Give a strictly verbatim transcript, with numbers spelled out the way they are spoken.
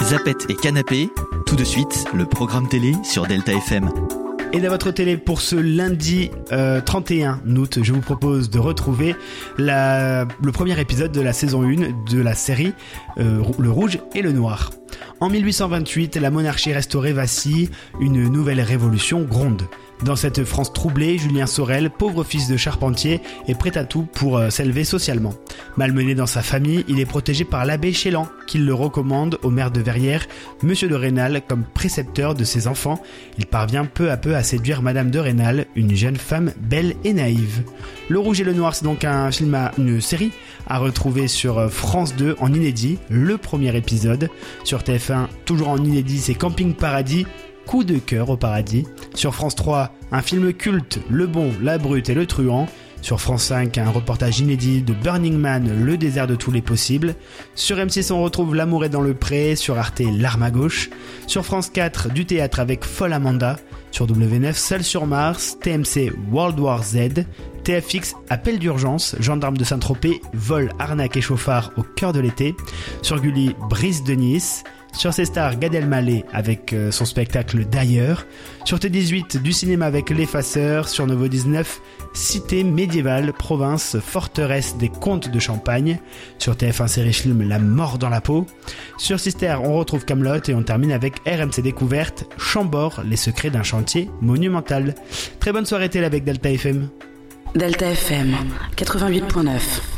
Zapette et Canapé, tout de suite, le programme télé sur Delta F M. Et dans votre télé, pour ce lundi euh, trente et un août, je vous propose de retrouver la, le premier épisode de la saison un de la série euh, Le Rouge et le Noir. En mille huit cent vingt-huit, la monarchie restaurée vacille, une nouvelle révolution gronde. Dans cette France troublée, Julien Sorel, pauvre fils de charpentier, est prêt à tout pour euh, s'élever socialement. Malmené dans sa famille, il est protégé par l'abbé Chélan, qui le recommande au maire de Verrières, Monsieur de Rênal, comme précepteur de ses enfants. Il parvient peu à peu à séduire Madame de Rênal, une jeune femme belle et naïve. Le Rouge et le Noir, c'est donc un film, à, une série à retrouver sur France deux en inédit, le premier épisode. Sur T F un, toujours en inédit, c'est Camping Paradis, Coup de cœur au paradis. Sur France trois, un film culte, Le Bon, la Brute et le Truand. Sur France cinq, un reportage inédit de Burning Man, Le désert de tous les possibles. Sur M six, on retrouve L'amour est dans le pré. Sur Arte, L'arme à gauche. Sur France quatre, du théâtre avec Folle Amanda. Sur W neuf, Seul sur Mars. T M C, World War Z. T F X, Appel d'urgence. Gendarme de Saint-Tropez, Vol, arnaque et chauffard au cœur de l'été. Sur Gulli, Brise de Nice. Sur C Star, Gad Elmaleh avec euh, son spectacle D'ailleurs. Sur T dix-huit, du cinéma avec L'Effaceur. Sur Novo dix-neuf, Cité médiévale, province, forteresse des comtes de Champagne. Sur T F un série film, La mort dans la peau. Sur Sister, on retrouve Kaamelott et on termine avec R M C Découverte, Chambord, les secrets d'un chantier monumental. Très bonne soirée télé avec Delta F M. Delta F M, quatre-vingt-huit virgule neuf.